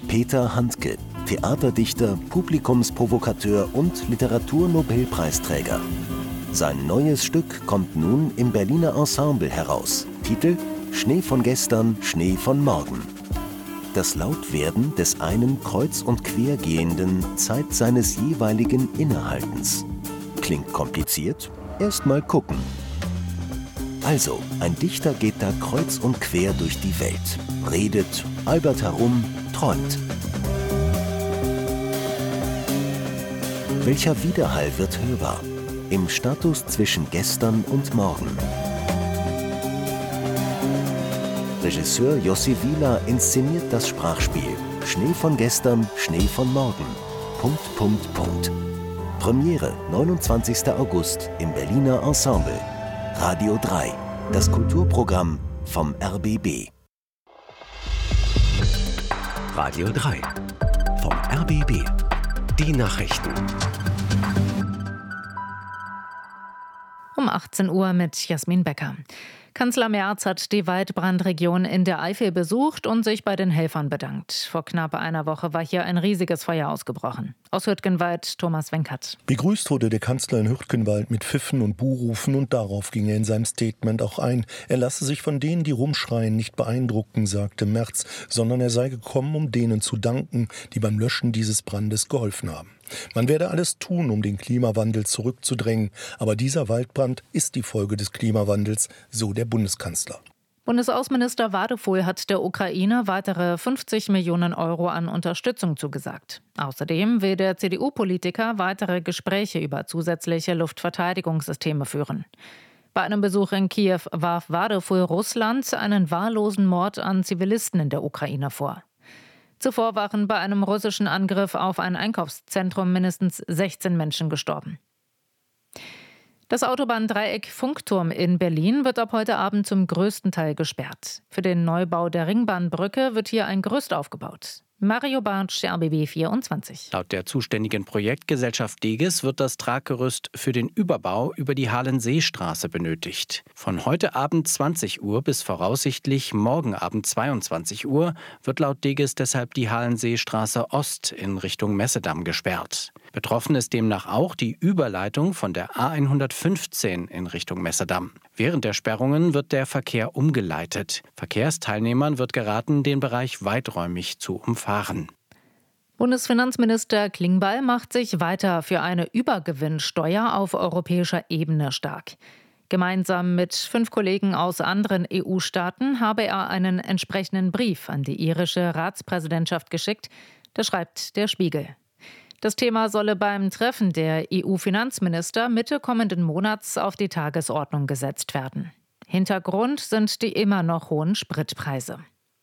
Peter Handke, Theaterdichter, Publikumsprovokateur und Literaturnobelpreisträger. Sein neues Stück kommt nun im Berliner Ensemble heraus. Titel: Schnee von gestern, Schnee von morgen. Das Lautwerden des einen kreuz- und quergehenden Zeit seines jeweiligen Innehaltens. Klingt kompliziert? Erst mal gucken. Also, ein Dichter geht da kreuz und quer durch die Welt, redet, albert herum, träumt. Welcher Widerhall wird hörbar? Im Status zwischen gestern und morgen. Regisseur Jossi Wieler inszeniert das Sprachspiel Schnee von gestern, Schnee von morgen. ... Premiere 29. August im Berliner Ensemble. Radio 3, das Kulturprogramm vom RBB. Radio 3 vom RBB. Die Nachrichten. Um 18 Uhr mit Jasmin Becker. Kanzler Merz hat die Waldbrandregion in der Eifel besucht und sich bei den Helfern bedankt. Vor knapp einer Woche war hier ein riesiges Feuer ausgebrochen. Aus Hürtgenwald, Thomas Wenkert. Begrüßt wurde der Kanzler in Hürtgenwald mit Pfiffen und Buhrufen und darauf ging er in seinem Statement auch ein. Er lasse sich von denen, die rumschreien, nicht beeindrucken, sagte Merz, sondern er sei gekommen, um denen zu danken, die beim Löschen dieses Brandes geholfen haben. Man werde alles tun, um den Klimawandel zurückzudrängen. Aber dieser Waldbrand ist die Folge des Klimawandels, so der Bundeskanzler. Bundesaußenminister Wadefuhl hat der Ukraine weitere 50 Millionen Euro an Unterstützung zugesagt. Außerdem will der CDU-Politiker weitere Gespräche über zusätzliche Luftverteidigungssysteme führen. Bei einem Besuch in Kiew warf Wadefuhl Russland einen wahllosen Mord an Zivilisten in der Ukraine vor. Zuvor waren bei einem russischen Angriff auf ein Einkaufszentrum mindestens 16 Menschen gestorben. Das Autobahndreieck Funkturm in Berlin wird ab heute Abend zum größten Teil gesperrt. Für den Neubau der Ringbahnbrücke wird hier ein Gerüst aufgebaut. Mario Bartsch, RBB 24. Laut der zuständigen Projektgesellschaft Deges wird das Traggerüst für den Überbau über die Halenseestraße benötigt. Von heute Abend 20 Uhr bis voraussichtlich morgen Abend 22 Uhr wird laut Deges deshalb die Halenseestraße Ost in Richtung Messedamm gesperrt. Betroffen ist demnach auch die Überleitung von der A115 in Richtung Messedamm. Während der Sperrungen wird der Verkehr umgeleitet. Verkehrsteilnehmern wird geraten, den Bereich weiträumig zu umfahren. Bundesfinanzminister Klingbeil macht sich weiter für eine Übergewinnsteuer auf europäischer Ebene stark. Gemeinsam mit 5 Kollegen aus anderen EU-Staaten habe er einen entsprechenden Brief an die irische Ratspräsidentschaft geschickt. Das schreibt der Spiegel. Das Thema solle beim Treffen der EU-Finanzminister Mitte kommenden Monats auf die Tagesordnung gesetzt werden. Hintergrund sind die immer noch hohen Spritpreise.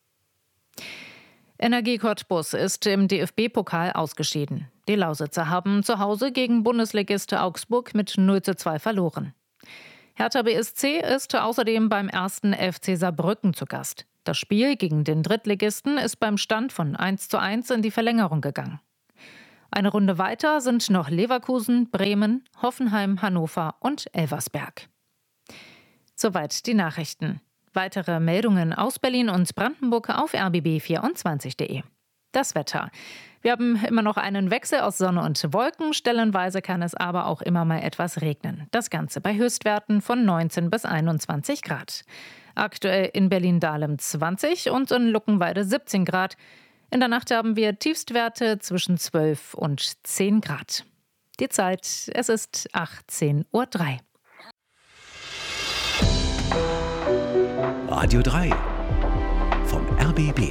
Energie Cottbus ist im DFB-Pokal ausgeschieden. Die Lausitzer haben zu Hause gegen Bundesligist Augsburg mit 0:2 verloren. Hertha BSC ist außerdem beim 1. FC Saarbrücken zu Gast. Das Spiel gegen den Drittligisten ist beim Stand von 1:1 in die Verlängerung gegangen. Eine Runde weiter sind noch Leverkusen, Bremen, Hoffenheim, Hannover und Elversberg. Soweit die Nachrichten. Weitere Meldungen aus Berlin und Brandenburg auf rbb24.de. Das Wetter. Wir haben immer noch einen Wechsel aus Sonne und Wolken. Stellenweise kann es aber auch immer mal etwas regnen. Das Ganze bei Höchstwerten von 19 bis 21 Grad. Aktuell in Berlin-Dahlem 20 und in Luckenwalde 17 Grad. In der Nacht haben wir Tiefstwerte zwischen 12 und 10 Grad. Die Zeit, es ist 18:03 Uhr. Radio 3 vom RBB.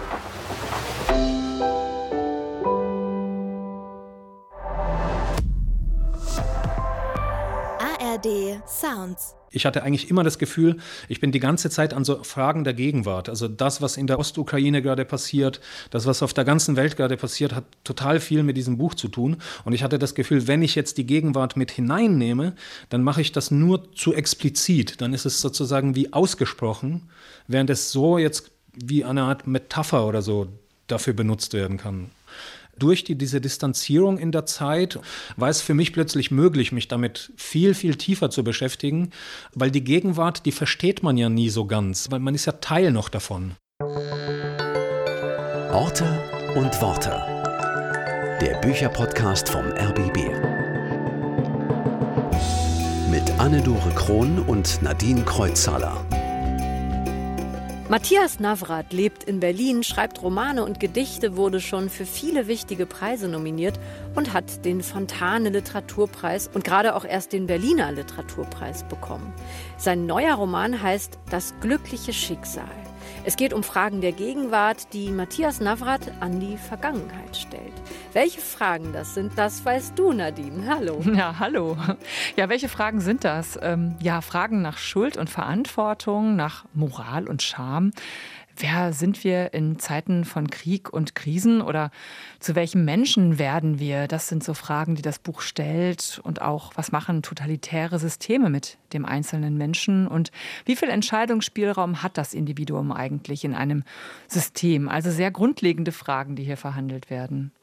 ARD Sounds. Ich hatte eigentlich immer das Gefühl, ich bin die ganze Zeit an so Fragen der Gegenwart. Also das, was in der Ostukraine gerade passiert, das, was auf der ganzen Welt gerade passiert, hat total viel mit diesem Buch zu tun. Und ich hatte das Gefühl, wenn ich jetzt die Gegenwart mit hineinnehme, dann mache ich das nur zu explizit. Dann ist es sozusagen wie ausgesprochen, während es so jetzt wie eine Art Metapher oder so dafür benutzt werden kann. Durch diese Distanzierung in der Zeit war es für mich plötzlich möglich, mich damit viel, viel tiefer zu beschäftigen, weil die Gegenwart, die versteht man ja nie so ganz, weil man ist ja Teil noch davon. Orte und Worte. Der Bücherpodcast vom RBB. Mit Anne-Dore Krohn und Nadine Kreuzhaler. Matthias Navrat lebt in Berlin, schreibt Romane und Gedichte, wurde schon für viele wichtige Preise nominiert und hat den Fontane Literaturpreis und gerade auch erst den Berliner Literaturpreis bekommen. Sein neuer Roman heißt Das glückliche Schicksal. Es geht um Fragen der Gegenwart, die Matthias Navrat an die Vergangenheit stellt. Welche Fragen das sind, das weißt du, Nadine. Hallo. Ja, hallo. Ja, welche Fragen sind das? Fragen nach Schuld und Verantwortung, nach Moral und Scham. Wer sind wir in Zeiten von Krieg und Krisen oder zu welchem Menschen werden wir? Das sind so Fragen, die das Buch stellt. Und auch, was machen totalitäre Systeme mit dem einzelnen Menschen? Und wie viel Entscheidungsspielraum hat das Individuum eigentlich in einem System? Also sehr grundlegende Fragen, die hier verhandelt werden.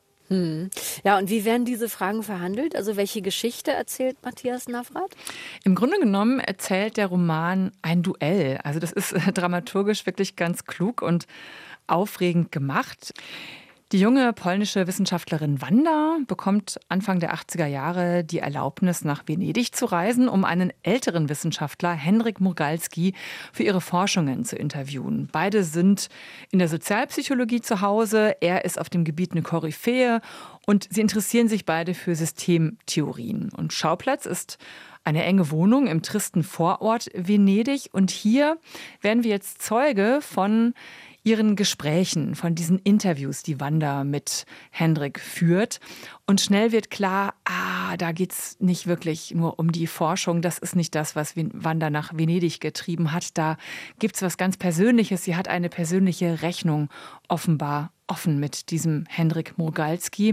Ja, und wie werden diese Fragen verhandelt? Also welche Geschichte erzählt Matthias Navrat? Im Grunde genommen erzählt der Roman ein Duell. Also das ist dramaturgisch wirklich ganz klug und aufregend gemacht. Die junge polnische Wissenschaftlerin Wanda bekommt Anfang der 80er Jahre die Erlaubnis, nach Venedig zu reisen, um einen älteren Wissenschaftler, Henryk Mrugaldski, für ihre Forschungen zu interviewen. Beide sind in der Sozialpsychologie zu Hause, er ist auf dem Gebiet eine Koryphäe und sie interessieren sich beide für Systemtheorien. Und Schauplatz ist eine enge Wohnung im tristen Vorort Venedig. Und hier werden wir jetzt Zeuge von ihren Gesprächen, von diesen Interviews, die Wanda mit Henryk führt. Und schnell wird klar, da geht es nicht wirklich nur um die Forschung. Das ist nicht das, was Wanda nach Venedig getrieben hat. Da gibt es was ganz Persönliches. Sie hat eine persönliche Rechnung offenbar offen mit diesem Henryk Mrugaldski.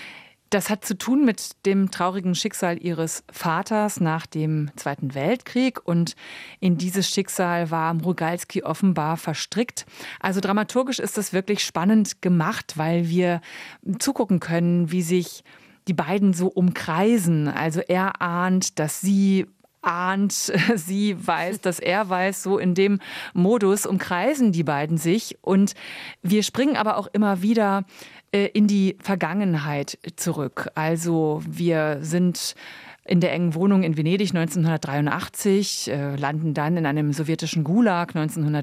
Das hat zu tun mit dem traurigen Schicksal ihres Vaters nach dem Zweiten Weltkrieg. Und in dieses Schicksal war Mrugaldski offenbar verstrickt. Also dramaturgisch ist das wirklich spannend gemacht, weil wir zugucken können, wie sich die beiden so umkreisen. Also er ahnt, dass sie weiß, dass er weiß, so in dem Modus umkreisen die beiden sich. Und wir springen aber auch immer wieder in die Vergangenheit zurück. Also wir sind in der engen Wohnung in Venedig 1983, landen dann in einem sowjetischen Gulag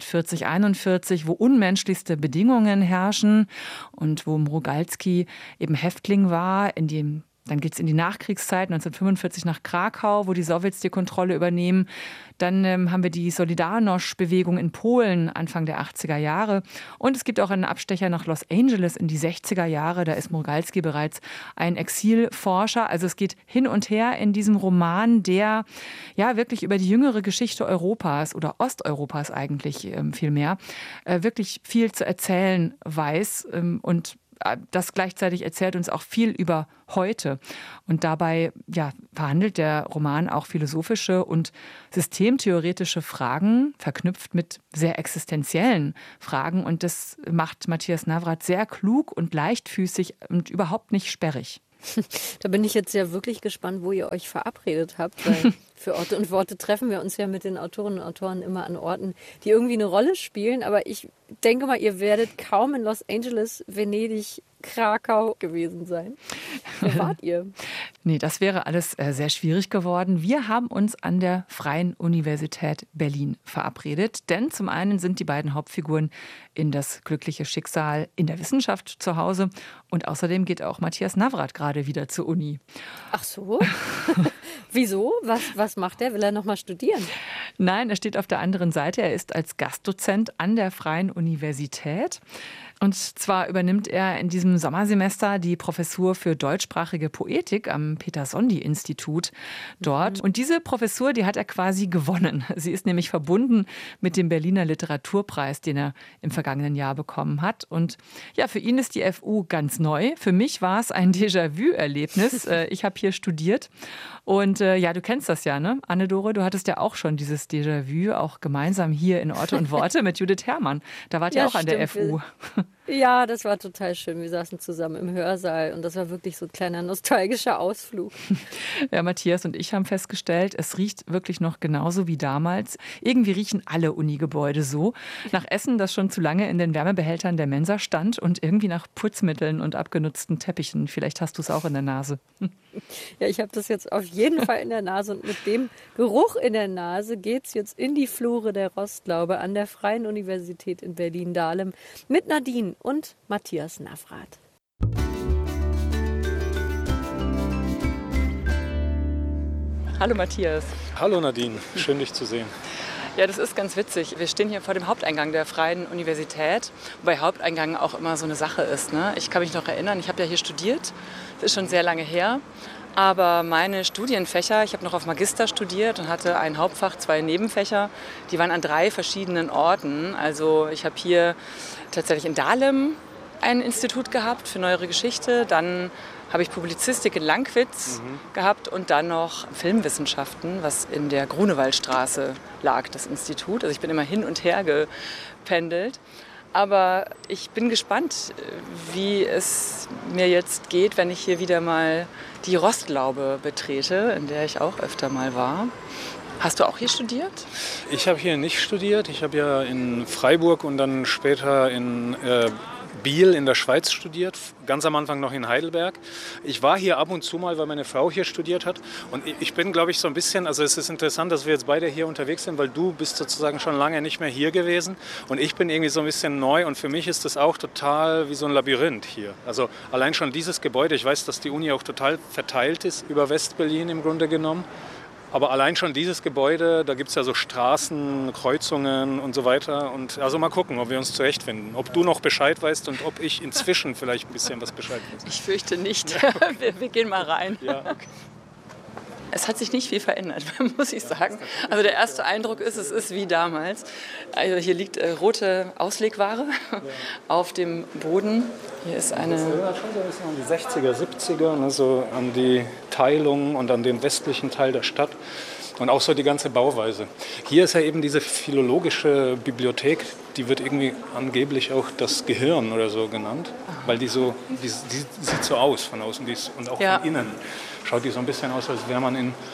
1940-41, wo unmenschlichste Bedingungen herrschen und wo Mrugaldski eben Häftling war, dann geht es in die Nachkriegszeit, 1945 nach Krakau, wo die Sowjets die Kontrolle übernehmen. Dann haben wir die Solidarność-Bewegung in Polen Anfang der 80er Jahre. Und es gibt auch einen Abstecher nach Los Angeles in die 60er Jahre. Da ist Mrugaldski bereits ein Exilforscher. Also es geht hin und her in diesem Roman, der ja wirklich über die jüngere Geschichte Europas oder Osteuropas eigentlich vielmehr wirklich viel zu erzählen weiß und das gleichzeitig erzählt uns auch viel über heute. Und dabei verhandelt der Roman auch philosophische und systemtheoretische Fragen, verknüpft mit sehr existenziellen Fragen. Und das macht Matthias Navrat sehr klug und leichtfüßig und überhaupt nicht sperrig. Da bin ich jetzt ja wirklich gespannt, wo ihr euch verabredet habt, weil für Orte und Worte treffen wir uns ja mit den Autorinnen und Autoren immer an Orten, die irgendwie eine Rolle spielen. Aber ich denke mal, ihr werdet kaum in Los Angeles, Venedig, Krakau gewesen sein. Wo wart ihr? Nee, das wäre alles sehr schwierig geworden. Wir haben uns an der Freien Universität Berlin verabredet. Denn zum einen sind die beiden Hauptfiguren in das glückliche Schicksal in der Wissenschaft zu Hause. Und außerdem geht auch Matthias Navrat gerade wieder zur Uni. Ach so? Wieso? Was macht er? Will er noch mal studieren? Nein, er steht auf der anderen Seite. Er ist als Gastdozent an der Freien Universität. Und zwar übernimmt er in diesem Sommersemester die Professur für deutschsprachige Poetik am Peter-Sondi-Institut dort. Und diese Professur, die hat er quasi gewonnen. Sie ist nämlich verbunden mit dem Berliner Literaturpreis, den er im vergangenen Jahr bekommen hat. Und ja, für ihn ist die FU ganz neu. Für mich war es ein Déjà-vu-Erlebnis. Ich habe hier studiert. Und du kennst das ja, ne? Anne-Dore, du hattest ja auch schon dieses Déjà-vu, auch gemeinsam hier in Orte und Worte mit Judith Herrmann. Da wart ihr auch an der FU. Ja, das war total schön. Wir saßen zusammen im Hörsaal und das war wirklich so ein kleiner nostalgischer Ausflug. Ja, Matthias und ich haben festgestellt, es riecht wirklich noch genauso wie damals. Irgendwie riechen alle Unigebäude so. Nach Essen, das schon zu lange in den Wärmebehältern der Mensa stand und irgendwie nach Putzmitteln und abgenutzten Teppichen. Vielleicht hast du es auch in der Nase. Ja, ich habe das jetzt auf jeden Fall in der Nase und mit dem Geruch in der Nase geht's jetzt in die Flure der Rostlaube an der Freien Universität in Berlin-Dahlem mit Nadine und Matthias Navrath. Hallo Matthias. Hallo Nadine, schön dich zu sehen. Ja, das ist ganz witzig. Wir stehen hier vor dem Haupteingang der Freien Universität, wobei Haupteingang auch immer so eine Sache ist, ne? Ich kann mich noch erinnern, ich habe ja hier studiert, das ist schon sehr lange her. Aber meine Studienfächer, ich habe noch auf Magister studiert und hatte ein Hauptfach, 2 Nebenfächer, die waren an 3 verschiedenen Orten. Also ich habe hier tatsächlich in Dahlem ein Institut gehabt für neuere Geschichte, dann habe ich Publizistik in Langwitz gehabt und dann noch Filmwissenschaften, was in der Grunewaldstraße lag, das Institut. Also ich bin immer hin und her gependelt. Aber ich bin gespannt, wie es mir jetzt geht, wenn ich hier wieder mal die Rostlaube betrete, in der ich auch öfter mal war. Hast du auch hier studiert? Ich habe hier nicht studiert. Ich habe ja in Freiburg und dann später in Biel in der Schweiz studiert, ganz am Anfang noch in Heidelberg. Ich war hier ab und zu mal, weil meine Frau hier studiert hat. Und ich bin, glaube ich, so ein bisschen, also es ist interessant, dass wir jetzt beide hier unterwegs sind, weil du bist sozusagen schon lange nicht mehr hier gewesen. Und ich bin irgendwie so ein bisschen neu und für mich ist das auch total wie so ein Labyrinth hier. Also allein schon dieses Gebäude, ich weiß, dass die Uni auch total verteilt ist über West-Berlin im Grunde genommen. Aber allein schon dieses Gebäude, da gibt es ja so Straßen, Kreuzungen und so weiter. Und also mal gucken, ob wir uns zurechtfinden. Ob du noch Bescheid weißt und ob ich inzwischen vielleicht ein bisschen was Bescheid weiß. Ich fürchte nicht. Wir gehen mal rein. Ja, okay. Es hat sich nicht viel verändert, muss ich sagen. Also der erste Eindruck ist, es ist wie damals. Also hier liegt rote Auslegware auf dem Boden. Hier ist eine... Das erinnert schon so ein bisschen an die 60er, 70er, ne, so an die Teilung und an den westlichen Teil der Stadt. Und auch so die ganze Bauweise. Hier ist ja eben diese philologische Bibliothek, die wird irgendwie angeblich auch das Gehirn oder so genannt, weil die sieht so aus von außen und auch von innen. Schaut die so ein bisschen aus, als wäre man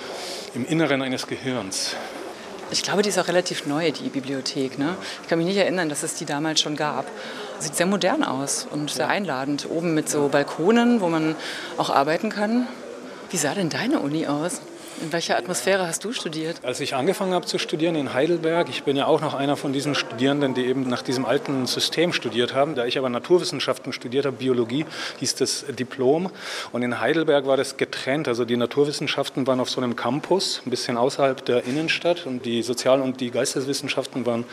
im Inneren eines Gehirns. Ich glaube, die ist auch relativ neu, die Bibliothek. Ne? Ich kann mich nicht erinnern, dass es die damals schon gab. Sieht sehr modern aus und sehr einladend. Oben mit so Balkonen, wo man auch arbeiten kann. Wie sah denn deine Uni aus? In welcher Atmosphäre hast du studiert? Als ich angefangen habe zu studieren in Heidelberg, ich bin ja auch noch einer von diesen Studierenden, die eben nach diesem alten System studiert haben. Da ich aber Naturwissenschaften studiert habe, Biologie, hieß das Diplom. Und in Heidelberg war das getrennt. Also die Naturwissenschaften waren auf so einem Campus, ein bisschen außerhalb der Innenstadt. Und die Sozial- und die Geisteswissenschaften waren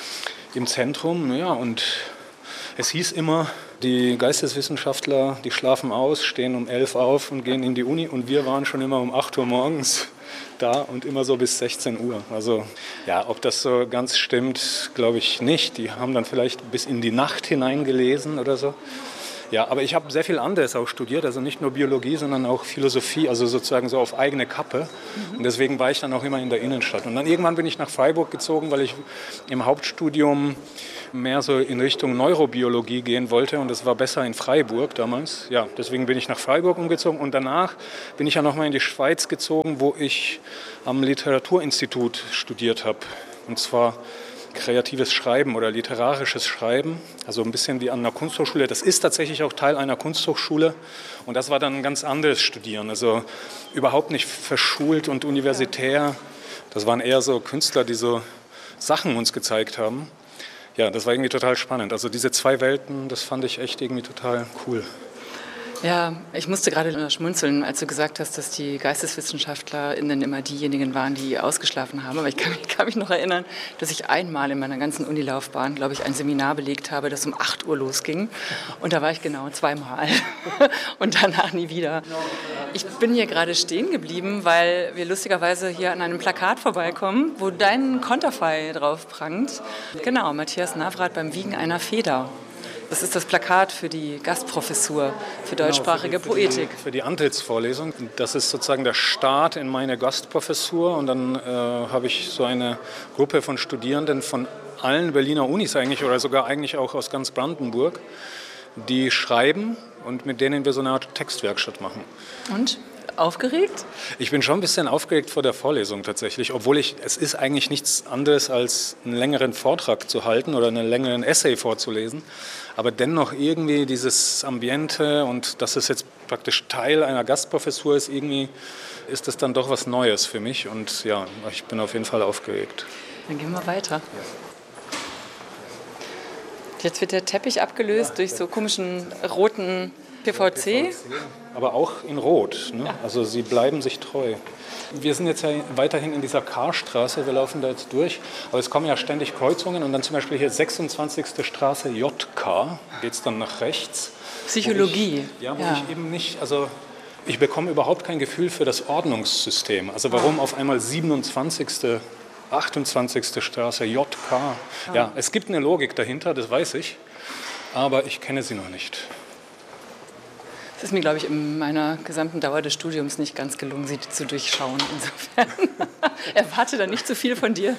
im Zentrum. Ja, und es hieß immer, die Geisteswissenschaftler, die schlafen aus, stehen um 11 auf und gehen in die Uni. Und wir waren schon immer um 8 Uhr morgens da und immer so bis 16 Uhr. Also ja, ob das so ganz stimmt, glaube ich nicht. Die haben dann vielleicht bis in die Nacht hineingelesen oder so. Ja, aber ich habe sehr viel anderes auch studiert, also nicht nur Biologie, sondern auch Philosophie, also sozusagen so auf eigene Kappe. Und deswegen war ich dann auch immer in der Innenstadt. Und dann irgendwann bin ich nach Freiburg gezogen, weil ich im Hauptstudium mehr so in Richtung Neurobiologie gehen wollte und das war besser in Freiburg damals. Ja, deswegen bin ich nach Freiburg umgezogen und danach bin ich ja nochmal in die Schweiz gezogen, wo ich am Literaturinstitut studiert habe. Und zwar kreatives Schreiben oder literarisches Schreiben, also ein bisschen wie an einer Kunsthochschule. Das ist tatsächlich auch Teil einer Kunsthochschule und das war dann ein ganz anderes Studieren, also überhaupt nicht verschult und universitär. Das waren eher so Künstler, die so Sachen uns gezeigt haben. Ja, das war irgendwie total spannend. Also diese 2 Welten, das fand ich echt irgendwie total cool. Ja, ich musste gerade schmunzeln, als du gesagt hast, dass die GeisteswissenschaftlerInnen immer diejenigen waren, die ausgeschlafen haben. Aber ich kann mich noch erinnern, dass ich einmal in meiner ganzen Unilaufbahn, glaube ich, ein Seminar belegt habe, das um 8 Uhr losging. Und da war ich genau 2-mal und danach nie wieder. Ich bin hier gerade stehen geblieben, weil wir lustigerweise hier an einem Plakat vorbeikommen, wo dein Konterfei drauf prangt. Genau, Matthias Navrath beim Wiegen einer Feder. Das ist das Plakat für die Gastprofessur für deutschsprachige Poetik. Für die Antrittsvorlesung. Das ist sozusagen der Start in meine Gastprofessur. Und dann habe ich so eine Gruppe von Studierenden von allen Berliner Unis eigentlich oder sogar eigentlich auch aus ganz Brandenburg, die schreiben und mit denen wir so eine Art Textwerkstatt machen. Und? Aufgeregt? Ich bin schon ein bisschen aufgeregt vor der Vorlesung tatsächlich, obwohl es ist eigentlich nichts anderes als einen längeren Vortrag zu halten oder einen längeren Essay vorzulesen. Aber dennoch irgendwie dieses Ambiente und dass es jetzt praktisch Teil einer Gastprofessur ist, irgendwie ist das dann doch was Neues für mich. Und ja, ich bin auf jeden Fall aufgeregt. Dann gehen wir weiter. Jetzt wird der Teppich abgelöst durch so komischen roten PVC. Aber auch in Rot. Ne? Ja. Also sie bleiben sich treu. Wir sind jetzt ja weiterhin in dieser K-Straße, wir laufen da jetzt durch. Aber es kommen ja ständig Kreuzungen und dann zum Beispiel hier 26. Straße JK, geht es dann nach rechts. Psychologie. Wo ich eben nicht, also ich bekomme überhaupt kein Gefühl für das Ordnungssystem. Also warum auf einmal 27. 28. Straße JK. Ja, es gibt eine Logik dahinter, das weiß ich, aber ich kenne sie noch nicht. Es ist mir, glaube ich, in meiner gesamten Dauer des Studiums nicht ganz gelungen, sie zu durchschauen. Insofern erwarte da nicht zu viel von dir.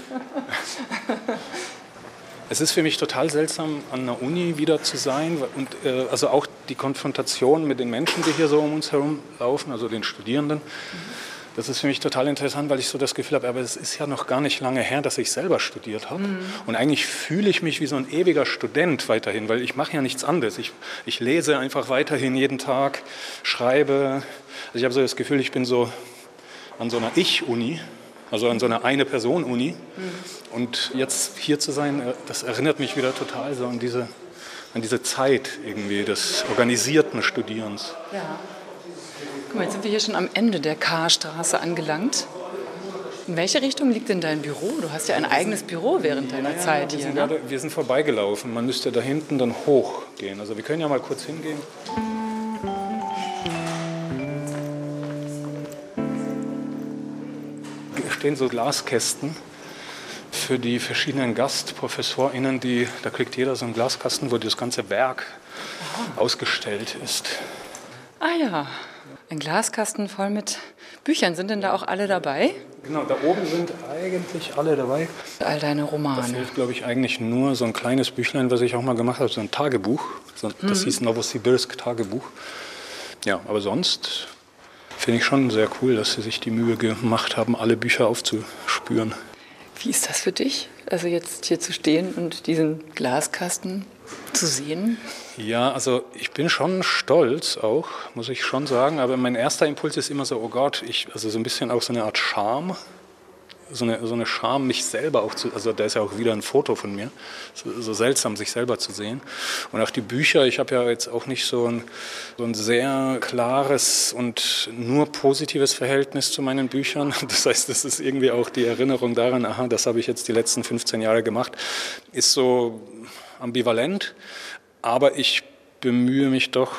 Es ist für mich total seltsam, an einer Uni wieder zu sein und also auch die Konfrontation mit den Menschen, die hier so um uns herum laufen, also den Studierenden. Das ist für mich total interessant, weil ich so das Gefühl habe, aber es ist ja noch gar nicht lange her, dass ich selber studiert habe. Und eigentlich fühle ich mich wie so ein ewiger Student weiterhin, weil ich mache ja nichts anderes. Ich lese einfach weiterhin jeden Tag, schreibe. Also ich habe so das Gefühl, ich bin so an so einer Ich-Uni, also an so einer Eine-Person-Uni. Und jetzt hier zu sein, das erinnert mich wieder total so an diese Zeit irgendwie des organisierten Studierens. Ja. Guck mal, jetzt sind wir hier schon am Ende der K-Straße angelangt. In welche Richtung liegt denn dein Büro? Du hast ja ein eigenes Büro während deiner Zeit hier. Ne? Wir sind vorbeigelaufen. Man müsste da hinten dann hochgehen. Also wir können ja mal kurz hingehen. Hier stehen so Glaskästen für die verschiedenen GastprofessorInnen. Da kriegt jeder so einen Glaskasten, wo das ganze Werk ausgestellt ist. Ah ja. Ein Glaskasten voll mit Büchern. Sind denn da auch alle dabei? Genau, da oben sind eigentlich alle dabei. All deine Romane. Da fehlt, glaube ich, eigentlich nur so ein kleines Büchlein, was ich auch mal gemacht habe, so ein Tagebuch. Das hieß Novosibirsk Tagebuch. Ja, aber sonst finde ich schon sehr cool, dass sie sich die Mühe gemacht haben, alle Bücher aufzuspüren. Wie ist das für dich, also jetzt hier zu stehen und diesen Glaskasten zu sehen? Ja, also ich bin schon stolz auch, muss ich schon sagen. Aber mein erster Impuls ist immer so, oh Gott, also so ein bisschen auch so eine Art Scham. So eine Scham, mich selber auch also da ist ja auch wieder ein Foto von mir. So seltsam, sich selber zu sehen. Und auch die Bücher, ich habe ja jetzt auch nicht so ein sehr klares und nur positives Verhältnis zu meinen Büchern. Das heißt, das ist irgendwie auch die Erinnerung daran, aha, das habe ich jetzt die letzten 15 Jahre gemacht, ist so ambivalent. Aber ich bemühe mich doch,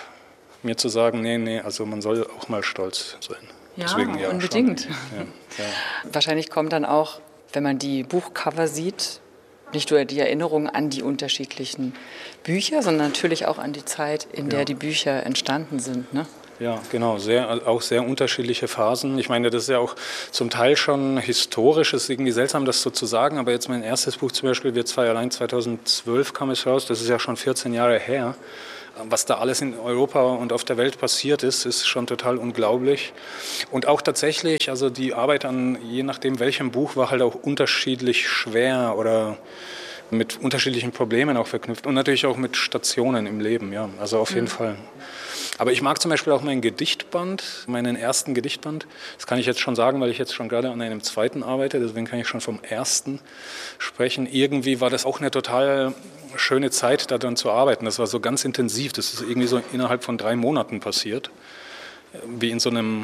mir zu sagen, nee, also man soll auch mal stolz sein. Ja, deswegen, unbedingt. Ja. Wahrscheinlich kommt dann auch, wenn man die Buchcover sieht, nicht nur die Erinnerung an die unterschiedlichen Bücher, sondern natürlich auch an die Zeit, in der die Bücher entstanden sind, ne? Ja, genau, auch sehr unterschiedliche Phasen. Ich meine, das ist ja auch zum Teil schon historisch, es ist irgendwie seltsam, das so zu sagen, aber jetzt mein erstes Buch zum Beispiel, wir zwei allein 2012 kam es raus, das ist ja schon 14 Jahre her. Was da alles in Europa und auf der Welt passiert ist schon total unglaublich. Und auch tatsächlich, also die Arbeit an je nachdem welchem Buch war halt auch unterschiedlich schwer oder mit unterschiedlichen Problemen auch verknüpft und natürlich auch mit Stationen im Leben, ja, also auf jeden Fall. Aber ich mag zum Beispiel auch meinen Gedichtband, meinen ersten Gedichtband. Das kann ich jetzt schon sagen, weil ich jetzt schon gerade an einem zweiten arbeite, deswegen kann ich schon vom ersten sprechen. Irgendwie war das auch eine total schöne Zeit, daran zu arbeiten. Das war so ganz intensiv, das ist irgendwie so innerhalb von 3 Monaten passiert, wie in so einem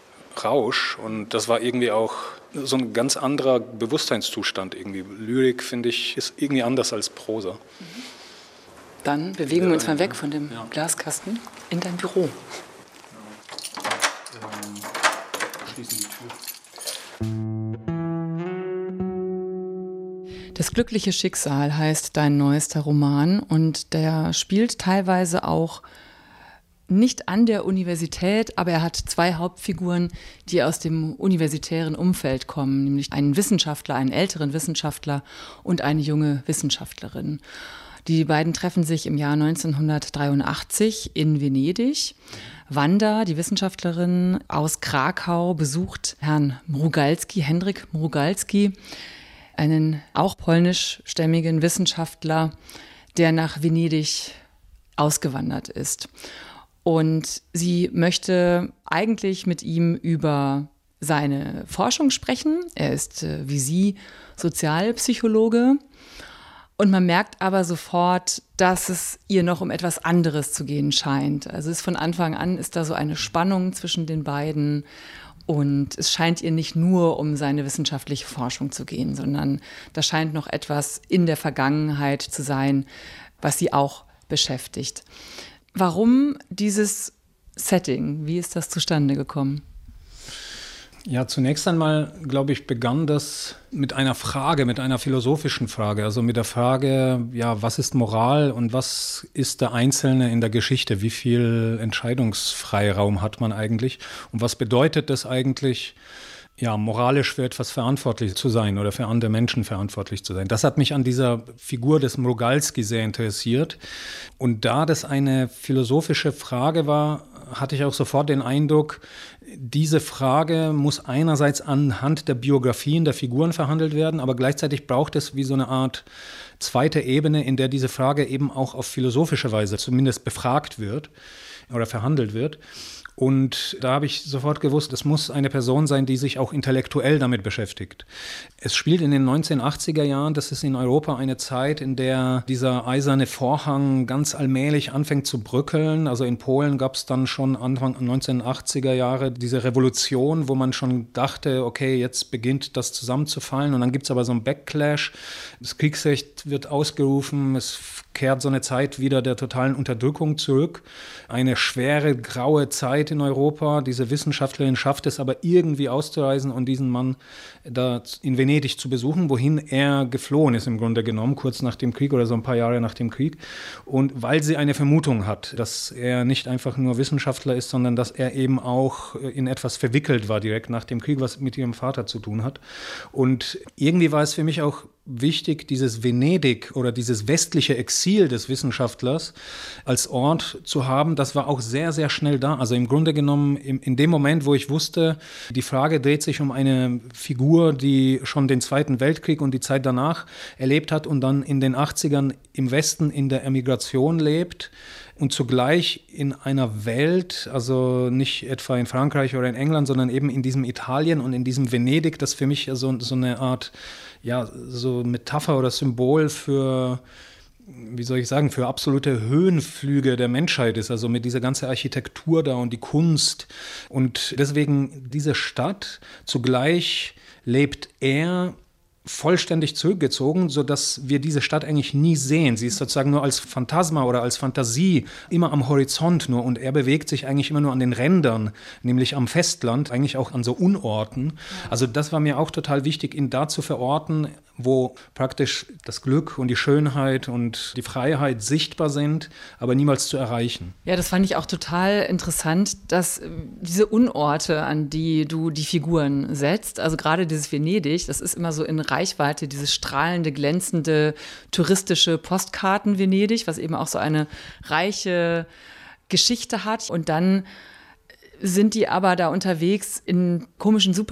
Rausch. Und das war irgendwie auch so ein ganz anderer Bewusstseinszustand irgendwie. Lyrik, finde ich, ist irgendwie anders als Prosa. Dann bewegen wir uns mal weg von dem Glaskasten in dein Büro. Schließen die Tür. Das glückliche Schicksal heißt dein neuester Roman und der spielt teilweise auch nicht an der Universität, aber er hat 2 Hauptfiguren, die aus dem universitären Umfeld kommen, nämlich einen Wissenschaftler, einen älteren Wissenschaftler und eine junge Wissenschaftlerin. Die beiden treffen sich im Jahr 1983 in Venedig. Wanda, die Wissenschaftlerin aus Krakau, besucht Herrn Mrugalski, Henryk Mrugalski, einen auch polnischstämmigen Wissenschaftler, der nach Venedig ausgewandert ist. Und sie möchte eigentlich mit ihm über seine Forschung sprechen. Er ist wie sie Sozialpsychologe. Und man merkt aber sofort, dass es ihr noch um etwas anderes zu gehen scheint. Also von Anfang an ist da so eine Spannung zwischen den beiden. Und es scheint ihr nicht nur um seine wissenschaftliche Forschung zu gehen, sondern da scheint noch etwas in der Vergangenheit zu sein, was sie auch beschäftigt. Warum dieses Setting? Wie ist das zustande gekommen? Ja, zunächst einmal, glaube ich, begann das mit einer Frage, mit einer philosophischen Frage. Also mit der Frage, ja, was ist Moral und was ist der Einzelne in der Geschichte? Wie viel Entscheidungsfreiraum hat man eigentlich? Und was bedeutet das eigentlich, ja, moralisch für etwas verantwortlich zu sein oder für andere Menschen verantwortlich zu sein? Das hat mich an dieser Figur des Mrugalski sehr interessiert. Und da das eine philosophische Frage war, hatte ich auch sofort den Eindruck, diese Frage muss einerseits anhand der Biografien der Figuren verhandelt werden, aber gleichzeitig braucht es wie so eine Art zweite Ebene, in der diese Frage eben auch auf philosophische Weise zumindest befragt wird oder verhandelt wird. Und da habe ich sofort gewusst, es muss eine Person sein, die sich auch intellektuell damit beschäftigt. Es spielt in den 1980er Jahren, das ist in Europa eine Zeit, in der dieser eiserne Vorhang ganz allmählich anfängt zu bröckeln. Also in Polen gab es dann schon Anfang 1980er Jahre diese Revolution, wo man schon dachte, okay, jetzt beginnt das zusammenzufallen. Und dann gibt es aber so einen Backlash. Das Kriegsrecht wird ausgerufen, es kehrt so eine Zeit wieder der totalen Unterdrückung zurück. Eine schwere, graue Zeit in Europa. Diese Wissenschaftlerin schafft es aber irgendwie auszureisen und diesen Mann da in Venedig zu besuchen, wohin er geflohen ist im Grunde genommen, kurz nach dem Krieg oder so ein paar Jahre nach dem Krieg. Und weil sie eine Vermutung hat, dass er nicht einfach nur Wissenschaftler ist, sondern dass er eben auch in etwas verwickelt war direkt nach dem Krieg, was mit ihrem Vater zu tun hat. Und irgendwie war es für mich auch wichtig, dieses Venedig oder dieses westliche Exil des Wissenschaftlers als Ort zu haben. Das war auch sehr, sehr schnell da. Also im Grunde genommen in dem Moment, wo ich wusste, die Frage dreht sich um eine Figur, die schon den Zweiten Weltkrieg und die Zeit danach erlebt hat und dann in den 80ern im Westen in der Emigration lebt und zugleich in einer Welt, also nicht etwa in Frankreich oder in England, sondern eben in diesem Italien und in diesem Venedig, das für mich so eine Art, ja, so Metapher oder Symbol für, wie soll ich sagen, für absolute Höhenflüge der Menschheit ist, also mit dieser ganzen Architektur da und die Kunst. Und deswegen diese Stadt, zugleich lebt er vollständig zurückgezogen, sodass wir diese Stadt eigentlich nie sehen. Sie ist sozusagen nur als Phantasma oder als Fantasie immer am Horizont nur und er bewegt sich eigentlich immer nur an den Rändern, nämlich am Festland, eigentlich auch an so Unorten. Also das war mir auch total wichtig, ihn da zu verorten, wo praktisch das Glück und die Schönheit und die Freiheit sichtbar sind, aber niemals zu erreichen. Ja, das fand ich auch total interessant, dass diese Unorte, an die du die Figuren setzt, also gerade dieses Venedig, das ist immer so in Reichweite, dieses strahlende, glänzende, touristische Postkarten-Venedig, was eben auch so eine reiche Geschichte hat. Und dann sind die aber da unterwegs in komischen